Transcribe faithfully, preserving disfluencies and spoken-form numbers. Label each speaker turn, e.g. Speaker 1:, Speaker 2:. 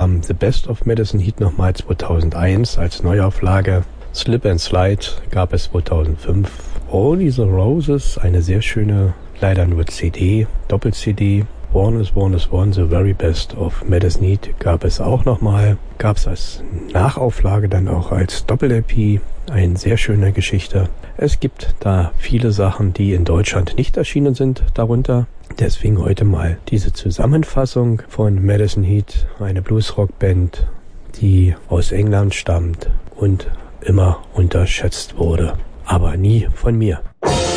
Speaker 1: kam The Best of Madison Heat nochmal zweitausendeins als Neuauflage. Slip and Slide gab es zweitausendfünf. Only the Roses, eine sehr schöne, leider nur C D, Doppel-C D. One is One is One, The Very Best of Madison Heat gab es auch nochmal. Gab es als Nachauflage dann auch als Doppel-L P. Eine sehr schöne Geschichte. Es gibt da viele Sachen, die in Deutschland nicht erschienen sind darunter. Deswegen heute mal diese Zusammenfassung von Madison Heat, eine Bluesrock-Band, die aus England stammt und immer unterschätzt wurde. Aber nie von mir.